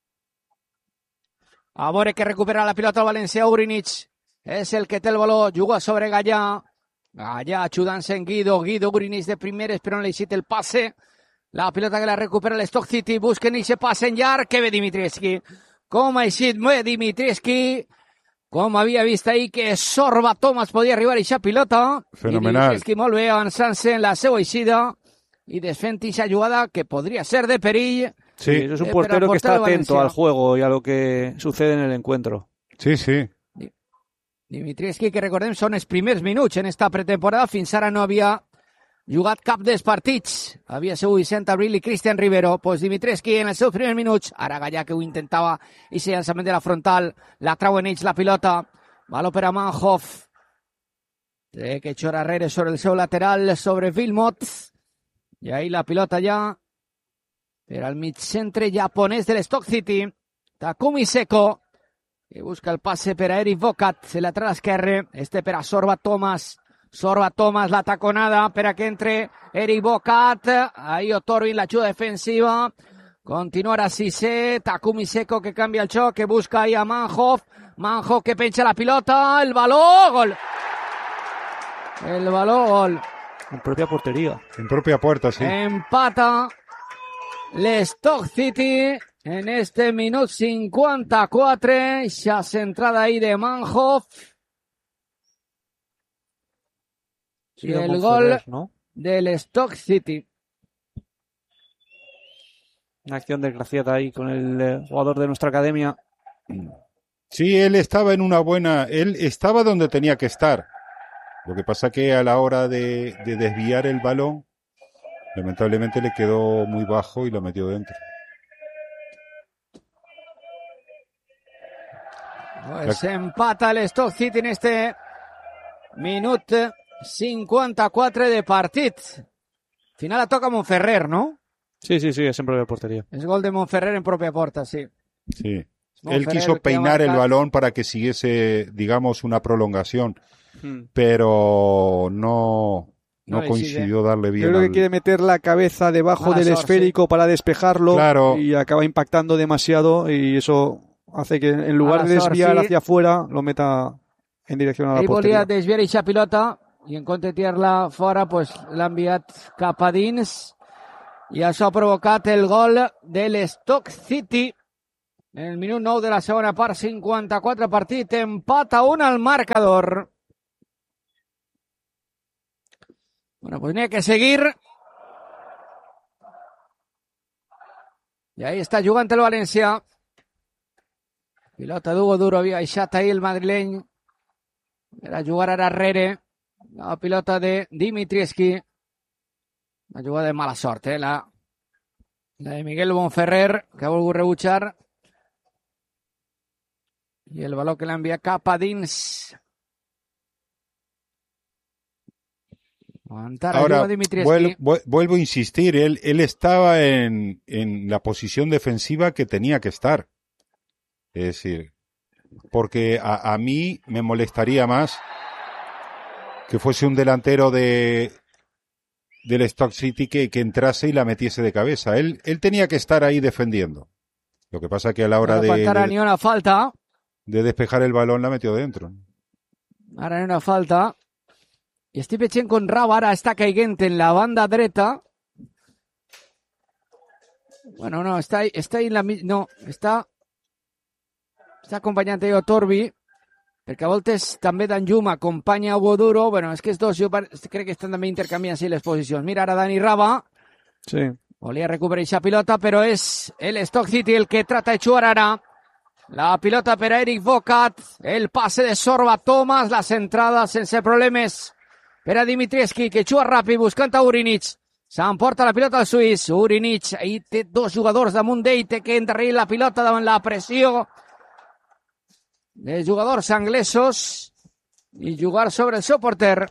A veure que recupera la pilota el València. Urinic és el que té el baló, juga sobre Gallà. Gallà ajudant-se en Guido. Guido, Urinic de primeres, però no li cita el passe. La pilota que la recupera l'Stoke City. Busquen i se passe en llarg. Que ve Dimitrievski. Com ha eixit bé Dimitrievski, com havia vist ahir que Sorba Thomas podia arribar a eixa pilota. Fenomenal. Dimitrievski molt bé avançant-se en la seva eixida i desfent eixa jugada que podria ser de perill. Sí, sí, eso es un portero que está atento al juego y a lo que sucede en el encuentro. Sí, sí. Dimitrievski, que recordem, són els primers minuts en esta pretemporada. Fins ara no havia jugat cap dels partits. Havia sigut Vicent Abril i Cristian Rivero. Pues Dimitrievski en els seus primers minuts. Ara Gallà que ho intentava. I ese llançament de la frontal. La trauen ells la pilota. Baló per a Manhoff. Té que xor arrere sobre el seu lateral, sobre Wilmot. I ahí la pilota ja per al mig centre japonès de l'Stoke City. Takumi Seko, que busca el passe per a Eric Vocat, el lateral esquerre. Este per a Sorba Thomas. Sorba Thomas, la taconada per a que entre Eric Vocat. Ahí Otorbi, la ajuda defensiva. Continua ara Cissé. Takumi Seko que canvia el xoc, que busca ahí a Manhoff. Manhoff que penja la pilota. El baló, gol. El baló, gol. En propia portería. En propia puerta, sí. Empata l'Stoke City en este minut cinquanta-quatre. Esa centrada ahí de Manhoff. Sí, y el Montferrer, gol ¿no? del Stoke City. Una acción desgraciada ahí con el eh, jugador de nuestra academia. Sí, él estaba en una buena... Él estaba donde tenía que estar. Lo que pasa que a la hora de, de desviar el balón, lamentablemente le quedó muy bajo y lo metió dentro. Pues la... empata el Stoke City en este minut cinquanta-quatre de partit. Final la toca Montferrer, ¿no? Sí, sí, sí, es en propia portería. Es gol de Montferrer en propia puerta, sí. Sí. Montferrer, él quiso peinar el balón para que siguiese, digamos, una prolongación. Hmm. Pero no, no, le coincidió sigue. darle bien. Creo que al- quiere meter la cabeza debajo Mala del suerte, esférico para despejarlo Claro. y acaba impactando demasiado y eso hace que en lugar Mala de desviar suerte. hacia afuera lo meta en dirección a la Ell volia porteria. desviar eixa pilota i en compte de tirar-la fora pues, l'ha enviat cap a dins i això ha provocat el gol de l'Stoke City en el minut nou de la segona part, cinquanta-quatre partit, empat a un al marcador. Bueno, pues n'hi ha que seguir. I ahí està jugant el València. Pilota d'Hugo Duro, havia baixat ahir el madrileny. Era jugar ara darrere. La pilota de Dimitrievski. Una jugada de mala sort, eh? La, la de Miguel Bonferrer, que ha volgut rebutjar. I el baló que l'envia cap a dins. Aguantar, Ahora, ayuda Dimitrievski. vuel- vuel- vuelvo a insistir, él, él estaba en, en la posición defensiva que tenía que estar. Es decir, porque a, a mí me molestaría más que fuese un delantero de del Stoke City que, que entrase y la metiese de cabeza. Él, él tenía que estar ahí defendiendo. Lo que pasa que a la hora de, Ara ni de, una falta. de despejar el balón la metió dentro. Ara ni una falta. I estic veient com Raba ara està caiguent en la banda dreta. Bueno, no, està, està en la... mi- No, està... Està acompanyant a Torbi, perquè a voltes també Danjuma acompanya a Boduro. Bueno, és que els dos jo par- crec que estan també intercanviant-se les posicions. Mira ara Dani Raba. Sí. Volia recuperar esa pilota, però és el Stoke City el que trata de jugar ara. La pilota per a Eric Vocat. El passe de Sorba Thomas. La centrada sense problemes per a Dimitrievski, que juga ràpid buscant a Urinic. S'emporta la pilota al suís. Urinic, ahí té dos jugadors damunt d'ell, té que endarrerir la pilota davant la pressió dels jugadors anglesos i jugar sobre el seu porter.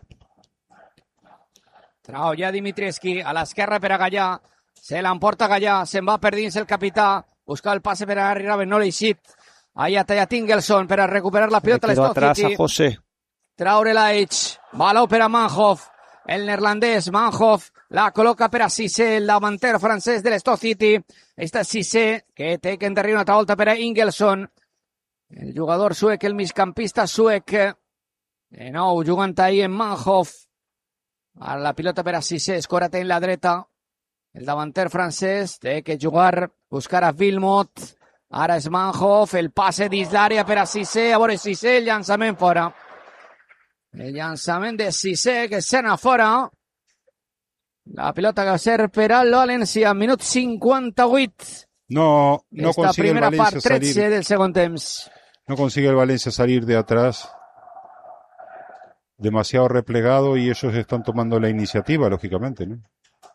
Trau ja Dimitrievski a l'esquerra per a Gallà. Se l'emporta Gallà, se'n va per dins el capità. Busca el passe per a Harry Raven, no l'ha eixit. Ahí ha tallat Ingelsson per a recuperar la Le pilota a quedó l'Stoke atrás City. a José. Traure la H. Baló per a Manhoff. El neerlandès Manhoff la col·loca per a Cissé, el davanter francès de l'Stoke City. Està Cissé, que té que endarrir una altra volta per a Ingelsson. El jugador suec, el migcampista suec. De nou, jugant ahí en Manhoff. Ara la pilota per a Cissé, escora té en la dreta. El davanter francès té que jugar, buscar a Wilmot. Ara és Manhoff, el passe dins l'àrea per a Cissé. A veure Cissé, el llançament fora. El llançament de Cissé, que se n'ha fora. La pilota que va ser per al València, minut cinquanta-vuit. No, no Esta consigue el primera Valencia part, tretze salir, del segon temps. no consigue el Valencia salir de atrás. Demasiado replegado y ellos están tomando la iniciativa, lógicamente, ¿no?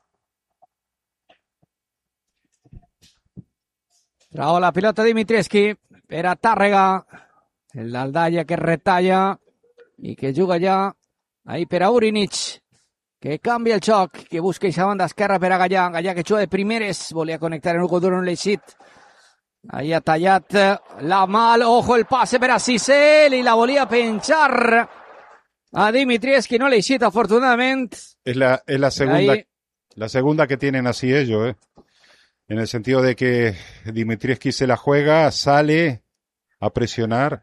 Trau la pilota Dimitrievski per a Tàrrega. El d'Aldalla que retalla i que juga ja ahí per a Urinic, que canvia el xoc, que busca aquesta banda esquerra per a Gallà. Gallà que juga de primeres, volia connectar en Hugo Duro en l'eixit. Ahí ha tallat la mal, ojo el passe per a Cissé, i la volia penjar a Dimitrievski, no l'ha eixit afortunadament. Es la, es la segunda, Ahí. la segunda que tienen así ellos, ¿eh? En el sentido de que Dimitrievski se la juega, sale a presionar.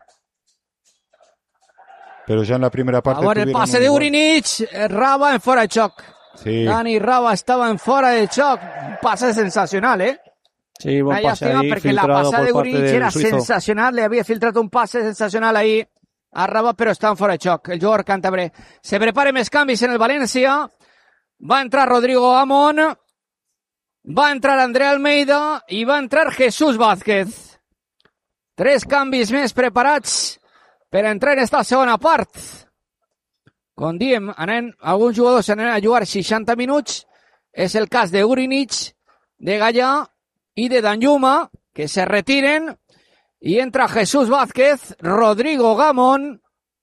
Pero ya en la primera parte. A veure el tuvieron passe un de gol. Urinic, Raba en fora de xoc. Sí. Dani Raba estava en fora de xoc. Un passe sensacional, eh? Sí, buen Una pase llàstima ahí, perquè la filtrado passada por de parte Urinic del era suizo. sensacional. Le havia filtrat un passe sensacional ahí a Raba, però està en fora de xoc. El jugador càntabre. Se prepara més canvis en el València. Va entrar Rodrigo Amon. Va entrar André Almeida i va entrar Jesús Vázquez. Tres canvis més preparats per entrar en esta segona part. Com diem, anem, alguns jugadors anen a jugar seixanta minuts. És el cas de Urinic, de Gallà i de Danjuma, que se retiren. I entra Jesús Vázquez, Rodrigo Gamón,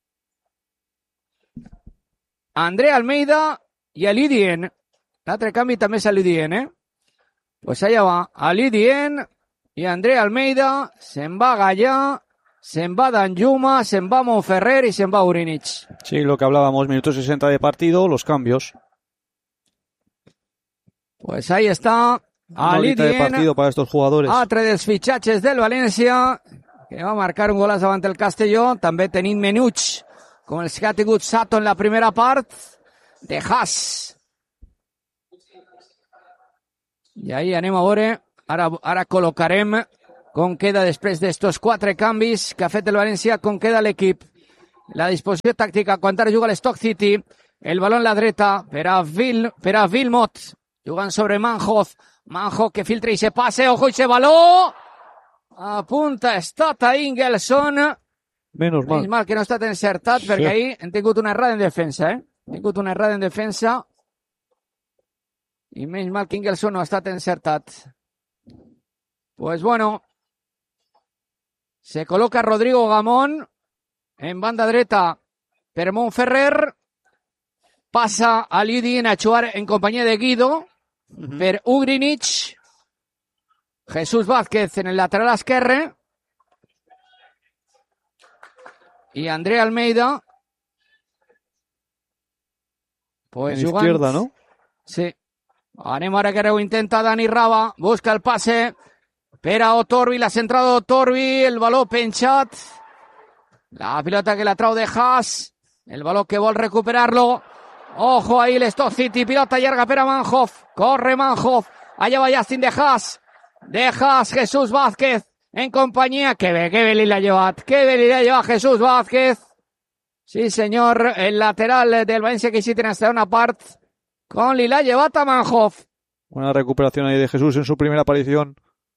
André Almeida i Ali Dien. L'altre canvi també és Ali Dien, eh? Pues allà va, Ali Dien i André Almeida, se'n va Gallà, se'n va Danjuma, se'n va Monferrer y se'n va Urinic. Sí, lo que hablábamos, minuto sesenta de partido, los cambios. Pues ahí está. Una horita de partido para estos jugadores. Altre dels fitxatges del València, que va marcar un golaç davant el Castelló. També tenim menuts, com els que ha tingut Sato en la primera part, de Haas. I ahí anem a veure, ara, ara col·locarem com queda després d'estos quatre canvis que ha fet el València, com queda l'equip. La disposició tàctica, quan ara juga l'Stoke City, el baló en la dreta per a, Vil, per a Wilmot, jugant sobre Manhoff. Manhoff que filtra i se passe, ojo i se baló, a punta ha estat a Ingelsson. Menos mal. Menys mal que no ha estat encertat, sí, perquè ahir hem tingut una errada en defensa, eh? Hem tingut una errada en defensa i menys mal que Ingelsson no ha estat encertat. Pues bueno, se coloca Rodrigo Gamón en banda dreta per Montferrer, passa a Liudin a jugar en companyia de Guido, Uh-huh. per Ugrinich, Jesús Vázquez en el lateral esquerre i André Almeida pues en jugant... izquierda, ¿no? Sí. Anem ara que ho intenta Dani Raba, busca el passe per a Otorbi, la centrada d'Otorbi, el baló penjat, la pilota que la trau de Haas, el baló que vol recuperar-lo. Ojo ahí el Stoke City, pilota llarga per a Manhoff, corre Manhoff, allà va Justin de Haas, de Haas, Jesús Vázquez, en companyia, que bé, que bé li l'ha llevat, que bé li l'ha llevat Jesús Vázquez, sí senyor, el lateral del Valencia que sí tiene hasta una part, con li l'ha llevat a Manhoff. Buena recuperación ahí de Jesús en su primera aparición.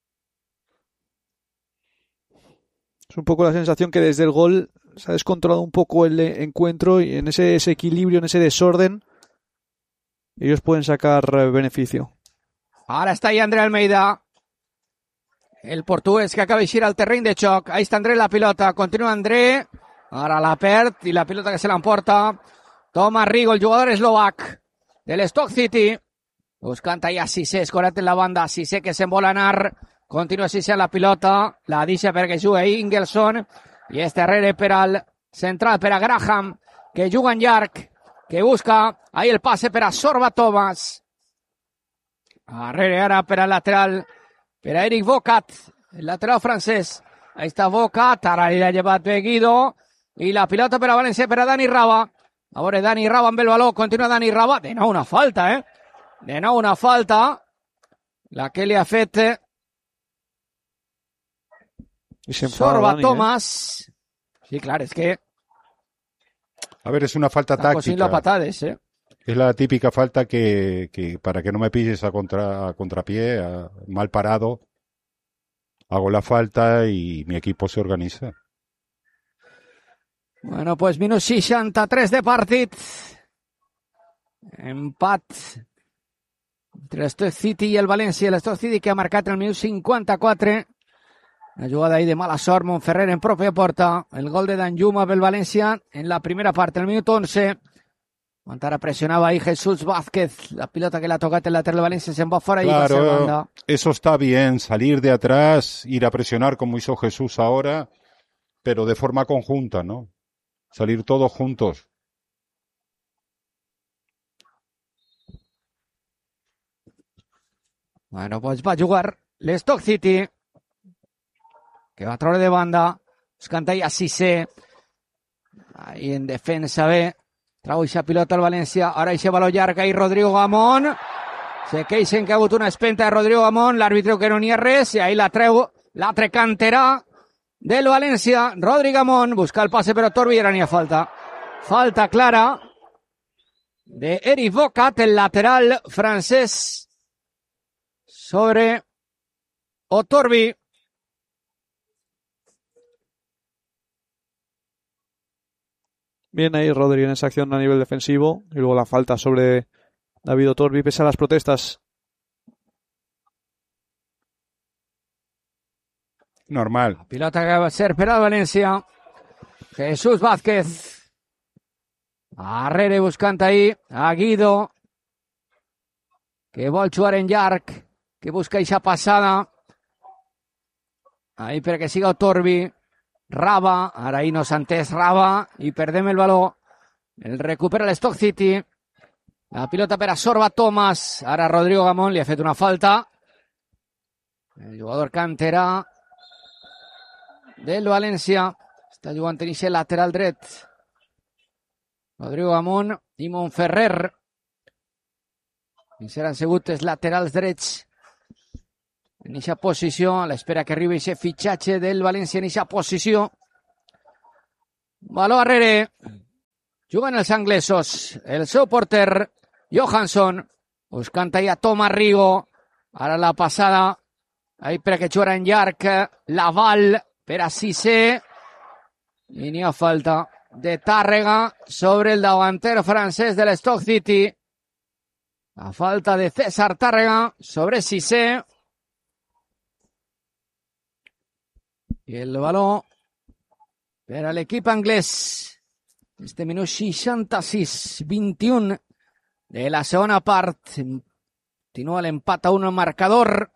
Es un poco la sensación que desde el gol se ha descontrolado un poco el encuentro y en ese desequilibrio, en ese desorden, ellos pueden sacar beneficio. Ara està ahí André Almeida, el portuguès que acaba d'eixir al terreny de xoc. Ahí està André la pilota, continua André, ara la perd i la pilota que se l'emporta Tomás Rigo, el jugador eslovac del Stoke City, buscant ahí a Cissé, escorat en la banda, Cissé que se'n vol anar, continua Cissé a la pilota, la deixa perquè juga ahí Ingelsson, i este darrere per al central, per a Graham, que juga en llarg, que busca ahí el passe per a Sorba Thomas. Darrere ara per al lateral, per a Eric Vocat, el lateral francès. Ahí està Vocat, ara li ha llevat bé Guido, i la pilota per a València, per a Dani Raba. A veure, Dani Raba amb el baló, continua Dani Raba. De nou una falta, eh? De nou una falta, la que li ha fet Sorba Dani, Thomas. Eh? Sí, claro, es que... A ver, es una falta táctica. Patades, ¿eh? Es la típica falta que, que para que no me pilles a, contra, a contrapié, a, mal parado, hago la falta y mi equipo se organiza. Bueno, pues minut seixanta-tres de partit. Empat entre l'Stoke City i el València. L'Stoke City que ha marcat el minut cinquanta-quatre. Una jugada ahí de mala sort, Montferrer en pròpia porta. El gol de Danjuma pel València en la primera part, el minut once. Montara presionaba ahí Jesús Vázquez. La pilota que le ha tocado el lateral de Valencia se va fuera y va a ser banda. Eso está bien, salir de atrás, ir a presionar como hizo Jesús ahora, pero de forma conjunta, ¿no? Salir todos juntos. Bueno, pues va a jugar l'Stoke City, que va a traure de banda. Buscant ahí a Cissé. Ahí en defensa bé. Trau eixa pilota al València, ara eixa baló llarga i Rodrigo Gamón, se queixen que ha hagut una espenta de Rodrigo Gamón, l'àrbitre que no n'hi ha res, i ahí la treu l'altre canterà del València, Rodrigo Gamón, busca el passe per Otorbi i ara n'hi ha falta. Falta clara de Eric Vocat, el lateral francès, sobre Otorbi. Bien ahí Rodri en esa acción a nivel defensivo. Y luego la falta sobre David Otorbi, pese a las protestas. Normal. La pilota que va a ser per al València. Jesús Vázquez. Arrere buscant ahí a Guido, que vol jugar en llarg, que busca eixa passada. Ahí perquè siga Otorbi. Raba, ara ahí no s'ha entès Raba i perdem el baló. El recupera l'Stoke City. La pilota per a Sorba Thomas. Ara Rodrigo Gamón li ha fet una falta. El jugador canterà del València. Està jugant en eixe lateral dret. Rodrigo Gamón i Montferrer. I seran sigut els laterals drets en eixa posició, a l'espera que arribi eixe fitxatge del València en eixa posició. Baló arrere. Juguen els anglesos. El seu porter, Johansson, buscant allà Thomas Rigo. Ara la passada, ahí per que juga en llarg, Laval per a Cissé. I n'hi ha falta de Tàrrega sobre el davanter francès de l'Stoke City. La falta de César Tàrrega sobre Cissé. I el baló per a l'equip anglès. Este minut seixanta-sis vint-i-un de la segona part. Continua l'empat a un marcador.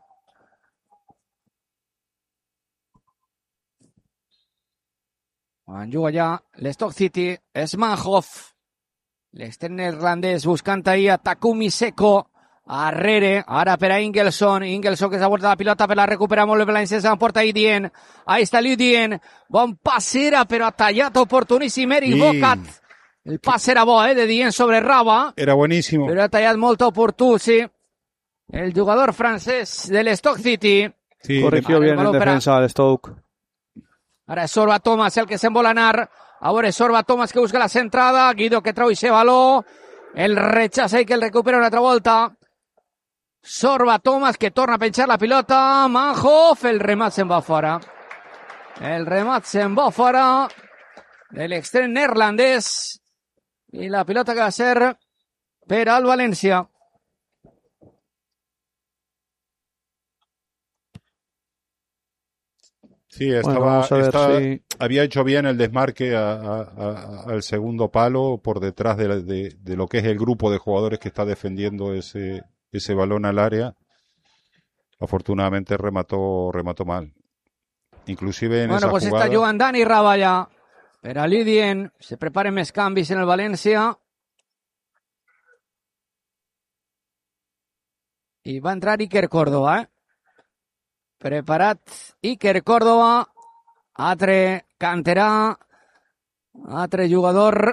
Quan juga ja l'Stoke City és Manhoff. L'extrem irlandès buscant ahir a Takumi Seko. Arrere, ara per a Ingelsson. Ingelsson que s'ha portat la pilota per la recuperar molt bé València. S'emporta ahí Dien. Ahí està Liu Dien. Bon pas era, però ha tallat oportuníssim Eric Sí. Bocat. El pas era bo, eh, de Dien sobre Raba. Era buenísimo. Però ha tallat molt oportú, sí. El jugador francès de l'Stoke City. Sí, Corrigió Vale, bien baló en per a- defensa del Stoke. Ara és Sorba Thomas el que se'n vol anar. A veure, Sorba Thomas que busca la centrada. Guido que trau ese baló. El rechaça i que el recupera una altra volta. Sorba Thomas que torna a penjar la pilota. Manhoff, el remat se'n va fora. El remat se'n va fora de l'extrem neerlandès. I la pilota que va ser per al València. Sí, estaba, Bueno, vamos a ver estaba- si... había hecho bien el desmarque a- a- a- al segundo palo por detrás de, la- de- de lo que es el grupo de jugadores que está defendiendo ese, ese balón al área. Afortunadamente remató, remató mal. Inclusive en Bueno, esa pues jugada... està jugant Dani Raballa. Per a Lidien. Se preparen més canvis en el València. I va entrar Iker Córdoba, eh? Preparat Iker Córdoba. Altre canterà. Altre jugador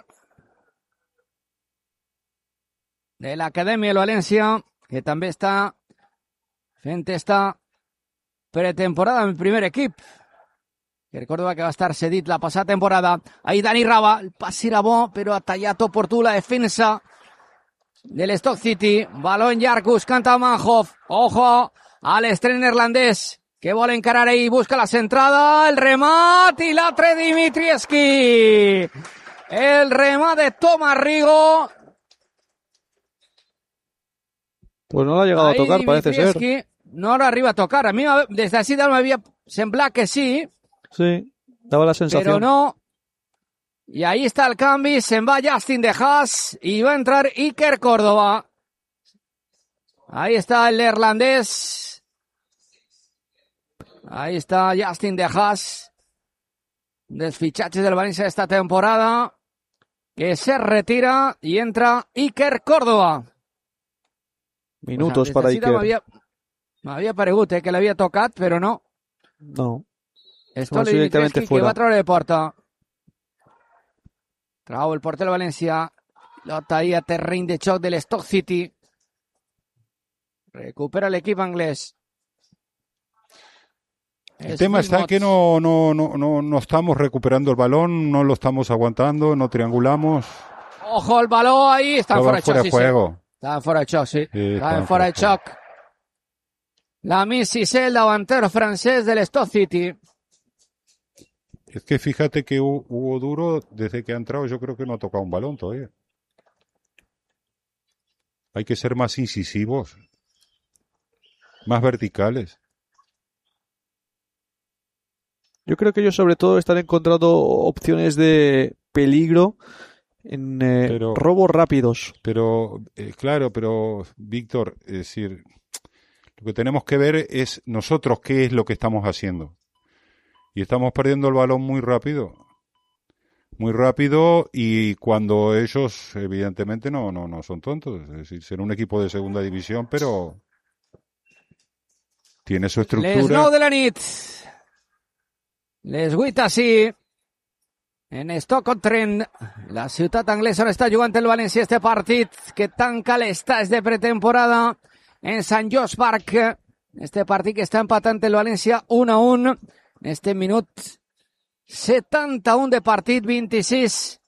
de l'Acadèmia del València, que també està fent esta pretemporada en el primer equip. Iker Córdoba que va estar cedit la passada temporada. Ahí Dani Raba, el pas era bo, però ha tallat oportú la defensa de l'Stoke City. Balón llarg buscant a Manhoff. Ojo a l'extrem neerlandès que vol encarar ahí, busca la centrada, el remat i l'altre Dimitrievski. El remat de Thomas Rigo. Pues no lo ha llegado Ahí a tocar, parece ser. Dimitrievski no lo arriba a tocar. A mi m'ha- des d'ací dalt m'havia semblat que sí, Sí, daba la sensación. pero no. Y ahí está el cambio, se va Justin de Haas y va a entrar Iker Córdoba. Ahí está el neerlandés. Ahí está Justin de Haas. Dels fitxatges del València esta temporada. Que se retira y entra Iker Córdoba. Minutos Pues, para des d'ací Iker. M'havia m'havia paregut eh, que l'havia tocat, però no. No. Esto Va le directamente que fuera. va a traure de porta. Trau el porter del València. Pilota ahí a terreny de xoc de l'Stoke City. Recupera l'equip anglès. El tema está en que no, no, no, no, no estamos recuperando el balón, no lo estamos aguantando, no triangulamos. Ojo el balón ahí. Está Estaba fuera de fuera xoc, de sí, juego. sí. Estaba fuera de xoc, sí. Sí, Estava estaven fuera de fuera de xoc. La Mississé, el davanter francès de l'Stoke City. Es que fíjate que Hu- Hugo Duro, desde que ha entrado, yo creo que no ha tocado un balón todavía. Hay que ser más incisivos, más verticales. Yo creo que ellos sobre todo están encontrando opciones de peligro en eh, Pero- robos rápidos. Pero, eh, claro, pero, Víctor, es decir, lo que tenemos que ver es nosotros qué es lo que estamos haciendo. Y estamos perdiendo el balón muy rápido. muy rápido, y cuando ellos, evidentemente, no, no, no son tontos. Es decir, ser un equipo de segunda división, pero tiene su estructura. Les nou de la nit. Les vuit així. En Stoke-on-Trent, la ciutat anglesa on està jugant el València este partit que tanca l'estat de pretemporada en Sant Josh Park. Este partit que està empatant el València un a un. En este minut setanta-un de partit, vint-i-sis